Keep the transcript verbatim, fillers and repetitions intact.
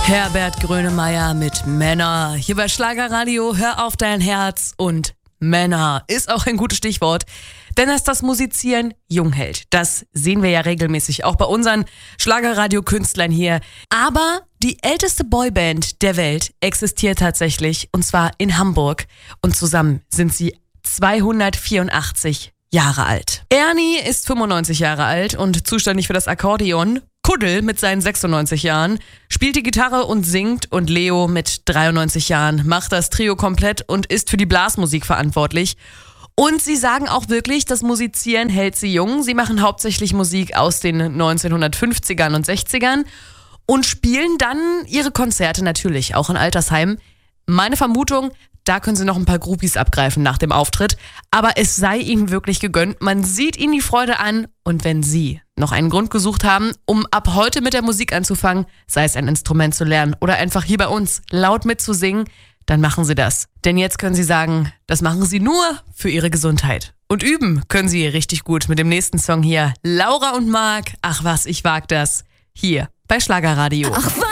Herbert Grönemeyer mit Männer. Hier bei Schlagerradio, hör auf dein Herz, und Männer ist auch ein gutes Stichwort, denn dass das Musizieren jung hält, das sehen wir ja regelmäßig auch bei unseren Schlagerradio-Künstlern hier. Aber die älteste Boyband der Welt existiert tatsächlich, und zwar in Hamburg, und zusammen sind sie zweihundertvierundachtzig Jahre alt. Ernie ist fünfundneunzig Jahre alt und zuständig für das Akkordeon. Kuddel mit seinen sechsundneunzig Jahren spielt die Gitarre und singt, und Leo mit dreiundneunzig Jahren macht das Trio komplett und ist für die Blasmusik verantwortlich. Und sie sagen auch wirklich, das Musizieren hält sie jung. Sie machen hauptsächlich Musik aus den neunzehnhundertfünfzigern und sechzigern und spielen dann ihre Konzerte natürlich auch in Altersheimen. Meine Vermutung, da können sie noch ein paar Groupies abgreifen nach dem Auftritt. Aber es sei ihnen wirklich gegönnt. Man sieht ihnen die Freude an. Und wenn sie noch einen Grund gesucht haben, um ab heute mit der Musik anzufangen, sei es ein Instrument zu lernen oder einfach hier bei uns laut mitzusingen, dann machen sie das. Denn jetzt können sie sagen, das machen sie nur für ihre Gesundheit. Und üben können sie richtig gut mit dem nächsten Song hier. Laura und Marc, ach was, ich wag das. Hier bei Schlagerradio. Ach was.